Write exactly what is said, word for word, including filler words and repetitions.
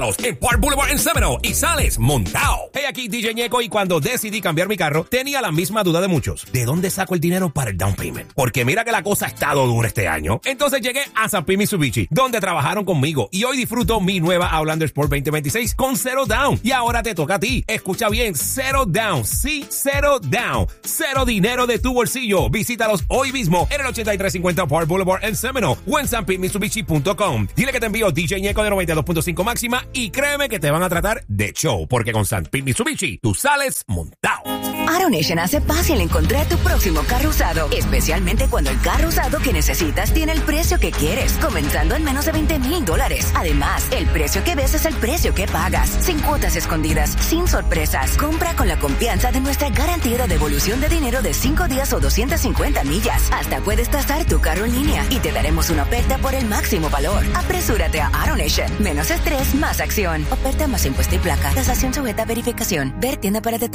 en Park Boulevard en Seminole y sales montado. Hey, aquí D J Ñeco, y cuando decidí cambiar mi carro, tenía la misma duda de muchos. ¿De dónde saco el dinero para el down payment? Porque mira que la cosa ha estado dura este año. Entonces llegué a Zampi Mitsubishi, donde trabajaron conmigo, y hoy disfruto mi nueva Outlander Sport veinte veintiséis con cero down. Y ahora te toca a ti. Escucha bien, cero down. Sí, cero down. Cero dinero de tu bolsillo. Visítalos hoy mismo en el ochenta y tres cincuenta Park Boulevard en Seminole o en zampi mitsubishi punto com. Dile que te envío D J Ñeco de noventa y dos punto cinco máxima y créeme que te van a tratar de show, porque con Zampi Mitsubishi tú sales montado. AutoNation hace fácil encontrar tu próximo carro usado, especialmente cuando el carro usado que necesitas tiene el precio que quieres, comenzando en menos de veinte mil dólares. Además, el precio que ves es el precio que pagas, sin cuotas escondidas, sin sorpresas. Compra con la confianza de nuestra garantía de devolución de dinero de cinco días o doscientas cincuenta millas. Hasta puedes tasar tu carro en línea y te daremos una oferta por el máximo valor. Apresúrate a AutoNation. Menos estrés, más acción. Oferta más impuesto y placa. Tasación sujeta a verificación. Ver tienda para detalles.